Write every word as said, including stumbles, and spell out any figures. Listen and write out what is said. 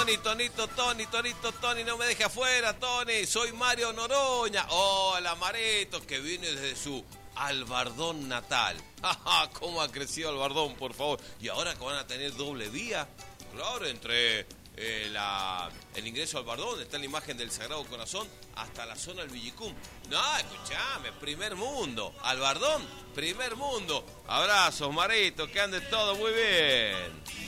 Tony, Tonito, Tony, Tonito, Tony, no me deje afuera, Tony. Soy Mario Noroña. Hola, Marito, que viene desde su Albardón natal. ¿Cómo ha crecido Albardón, por favor? Y ahora que van a tener doble vía, claro, entre eh, la, el ingreso al Albardón, está la imagen del Sagrado Corazón, hasta la zona del Villicum. No, escuchame, primer mundo. Albardón, primer mundo. Abrazos, Marito, que ande todo muy bien.